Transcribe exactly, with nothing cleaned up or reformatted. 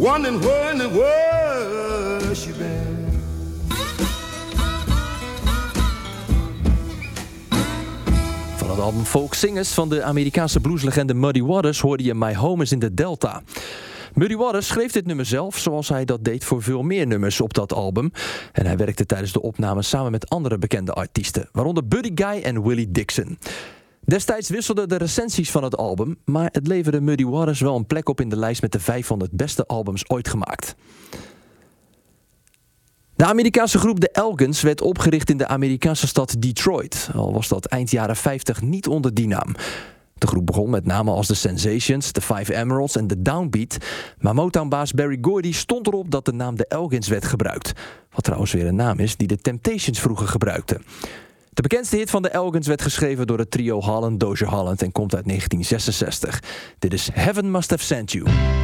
wondering where in the world she been. Van het album Folk Singers van de Amerikaanse blueslegende Muddy Waters hoorde je My Home is in the Delta. Muddy Waters schreef dit nummer zelf, zoals hij dat deed voor veel meer nummers op dat album. En hij werkte tijdens de opname samen met andere bekende artiesten, waaronder Buddy Guy en Willie Dixon. Destijds wisselden de recensies van het album, maar het leverde Muddy Waters wel een plek op in de lijst met de vijfhonderd beste albums ooit gemaakt. De Amerikaanse groep The Elgins werd opgericht in de Amerikaanse stad Detroit, al was dat eind jaren vijftig niet onder die naam. De groep begon met namen als The Sensations, The Five Emeralds en The Downbeat, maar Motown-baas Berry Gordy stond erop dat de naam The Elgins werd gebruikt. Wat trouwens weer een naam is die de Temptations vroeger gebruikten. De bekendste hit van The Elgins werd geschreven door het trio Holland Dozier Holland en komt uit negentien zesenzestig. Dit is Heaven Must Have Sent You.